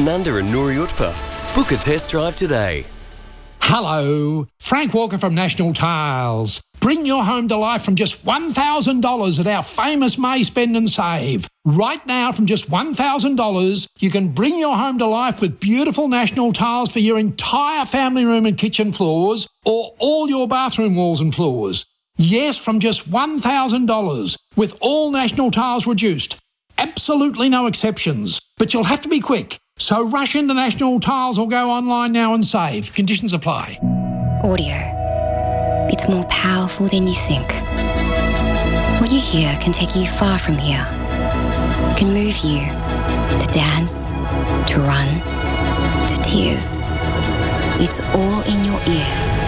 Tanunda and Noori Utpa. Book a test drive today. Hello, Frank Walker from National Tiles. Bring your home to life from just $1,000 at our famous May Spend and Save. Right now, from just $1,000, you can bring your home to life with beautiful National Tiles for your entire family room and kitchen floors, or all your bathroom walls and floors. Yes, from just $1,000, with all National Tiles reduced. Absolutely no exceptions. But you'll have to be quick. So rush into National Tiles or go online now and save. Conditions apply. Audio. It's more powerful than you think. What you hear can take you far from here. It can move you to dance, to run, to tears. It's all in your ears.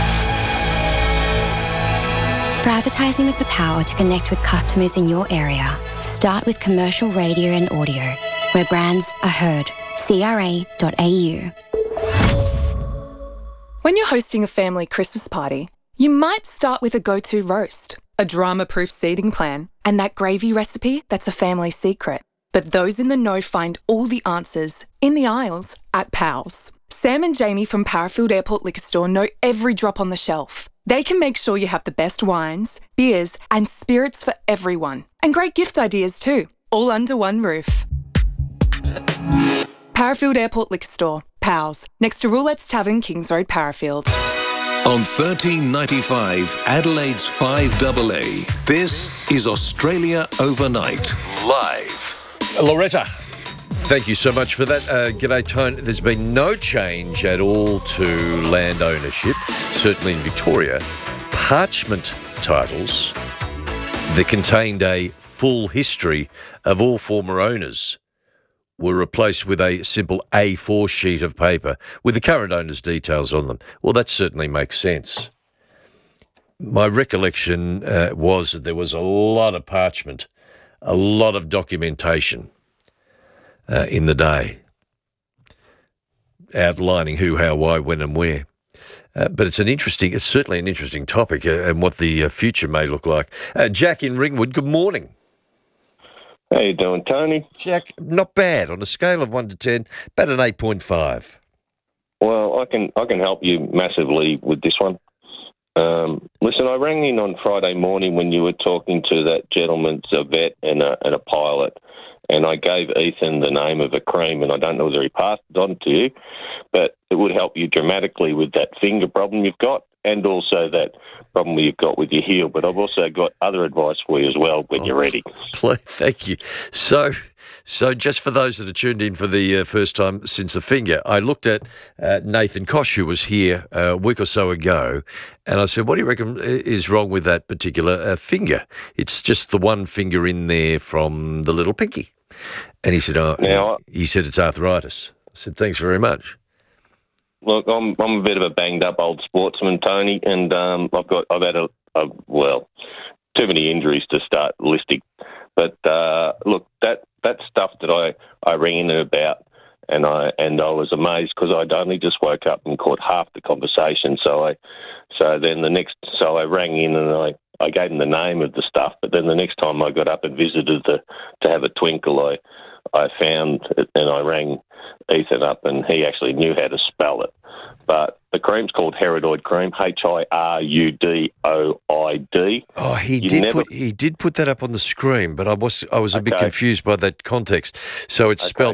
For advertising with the power to connect with customers in your area, start with commercial radio and audio, where brands are heard. CRA.au. When you're hosting a family Christmas party, you might start with a go-to roast, a drama-proof seating plan, and that gravy recipe that's a family secret. But those in the know find all the answers in the aisles at Pals. Sam and Jamie from Parafield Airport Liquor Store know every drop on the shelf. They can make sure you have the best wines, beers, and spirits for everyone. And great gift ideas too, all under one roof. Parafield Airport Liquor Store, Pals, next to Roulette's Tavern, Kings Road, Parafield. On 1395 Adelaide's 5AA, this is Australia Overnight, live. Loretta, thank you so much for that. G'day, Tone. There's been no change at all to land ownership, certainly in Victoria. Parchment titles that contained a full history of all former owners were replaced with a simple A4 sheet of paper with the current owner's details on them. Well, that certainly makes sense. My recollection was that there was a lot of parchment, a lot of documentation in the day, outlining who, how, why, when and where. But it's certainly an interesting topic and what the future may look like. Jack in Ringwood, good morning. How you doing, Tony? Jack, not bad. On a scale of 1 to 10, about an 8.5. Well, I can help you massively with this one. Listen, I rang in on Friday morning when you were talking to that gentleman's a vet and a pilot, and I gave Ethan the name of a cream, and I don't know whether he passed it on to you, but it would help you dramatically with that finger problem you've got, and also that problem you've got with your heel. But I've also got other advice for you as well when you're ready. Thank you. So just for those that are tuned in for the first time since the finger, I looked at Nathan Kosh, who was here a week or so ago, and I said, what do you reckon is wrong with that particular finger? It's just the one finger in there from the little pinky. And he said, it's arthritis. I said, thanks very much. Look, I'm a bit of a banged up old sportsman, Tony, and I've had too many injuries to start listing. But look, that stuff that I rang in about, and I was amazed because I'd only just woke up and caught half the conversation. So I rang in and I gave him the name of the stuff. But then the next time I got up and visited to have a twinkle, I found it, and I rang Ethan up, and he actually knew how to spell it. But the cream's called Hiradoid cream, Hirudoid. Oh, he did put that up on the screen, but I was a bit confused by that context. So it's spelled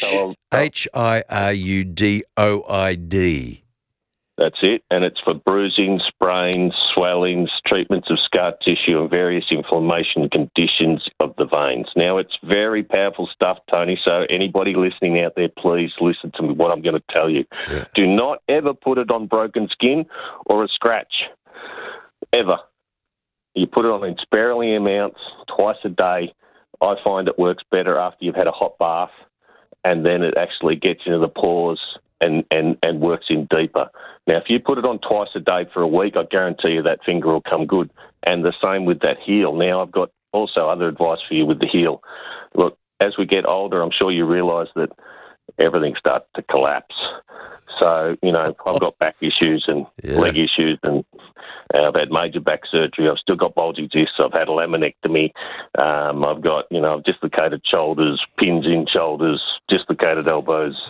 Hirudoid. That's it, and it's for bruising, sprains, swellings, treatments of scar tissue and various inflammation conditions of the veins. Now, it's very powerful stuff, Tony, so anybody listening out there, please listen to me, what I'm going to tell you. Yeah. Do not ever put it on broken skin or a scratch, ever. You put it on in sparingly amounts twice a day. I find it works better after you've had a hot bath, and then it actually gets into the pores and works in deeper. Now, if you put it on twice a day for a week, I guarantee you that finger will come good. And the same with that heel. Now, I've got also other advice for you with the heel. Look, as we get older, I'm sure you realise that everything starts to collapse. So, I've got back issues and leg issues, and I've had major back surgery. I've still got bulging discs. I've had a laminectomy. I've got, dislocated shoulders, pins in shoulders, dislocated elbows.